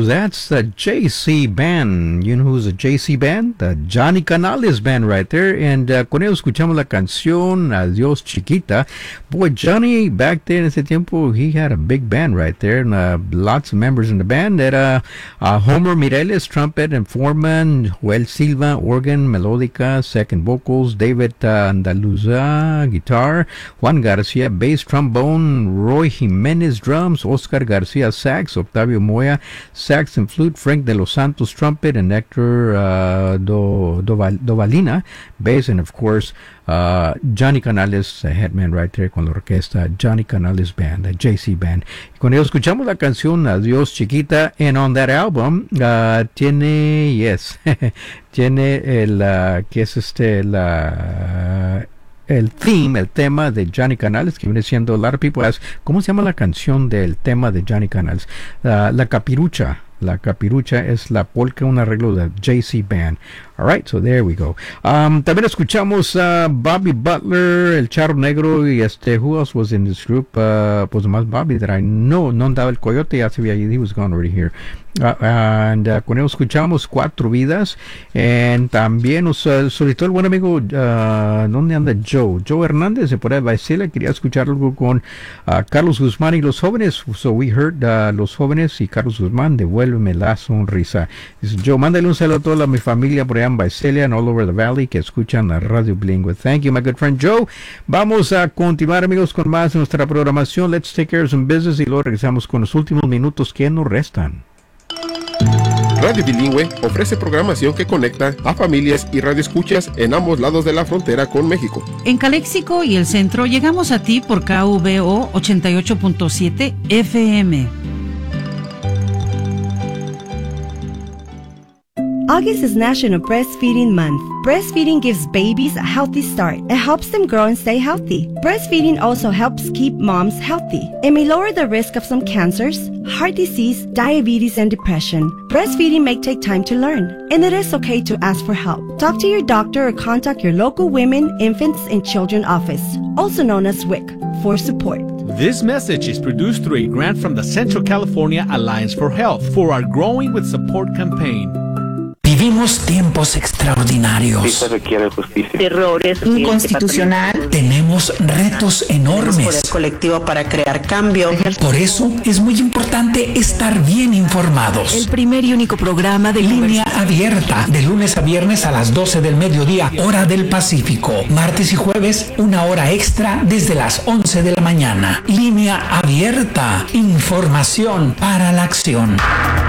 That's the JC Band. You know who's the JC Band? The Johnny Canales Band right there. And con ellos escuchamos la canción Adiós Chiquita. Boy, Johnny, back there in ese tiempo, he had a big band right there. And lots of members in the band. Era Homer Mireles, trumpet and foreman. Joel Silva, organ, melódica, second vocals. David Andaluza, guitar. Juan Garcia, bass, trombone. Roy Jimenez, drums. Oscar Garcia, sax. Octavio Moya, sax and flute. Frank de los Santos, trumpet, and Hector Dovalina, bass, and of course Johnny Canales, headman right there con la orquesta. Johnny Canales Band, the JC Band. Y con ellos escuchamos la canción Adiós Chiquita, and on that album tiene el que es el tema de Johnny Canales, que viene siendo, a lot of people ask, ¿cómo se llama la canción del tema de Johnny Canales? La Capirucha. La Capirucha es la polka, un arreglo de JC Band. Alright, so there we go. También escuchamos Bobby Butler, el Charro Negro, y who else was in this group? Pues más Bobby that I know. No andaba el Coyote, ya se veía, he was gone already here. Con él escuchamos Cuatro Vidas, and también nos solicitó el buen amigo, ¿dónde anda Joe Hernández? Por ahí Baisela, quería escuchar algo con Carlos Guzmán y Los Jóvenes. So we heard Los Jóvenes y Carlos Guzmán, Devuélveme la Sonrisa. Dice Joe, mándale un saludo a toda mi familia por allá en Baisela and all over the valley que escuchan la Radio Bilingüe. Thank you, my good friend Joe. Vamos a continuar, amigos, con más de nuestra programación. Let's take care of some business y luego regresamos con los últimos minutos que nos restan. Radio Bilingüe ofrece programación que conecta a familias y radioescuchas en ambos lados de la frontera con México. En Caléxico y el centro llegamos a ti por KVO 88.7 FM. August is National Breastfeeding Month. Breastfeeding gives babies a healthy start. It helps them grow and stay healthy. Breastfeeding also helps keep moms healthy. It may lower the risk of some cancers, heart disease, diabetes, and depression. Breastfeeding may take time to learn, and it is okay to ask for help. Talk to your doctor or contact your local Women, Infants, and Children office, also known as WIC, for support. This message is produced through a grant from the Central California Alliance for Health for our Growing with Support campaign. Vivimos tiempos extraordinarios. Sí se requiere justicia. Errores Inconstitucional. Tenemos retos enormes. Poder colectivo para crear cambio. Por eso es muy importante estar bien informados. El primer y único programa de Línea Abierta, de lunes a viernes a las 12 del mediodía, hora del Pacífico. Martes y jueves, una hora extra desde las 11 de la mañana. Línea Abierta, información para la acción.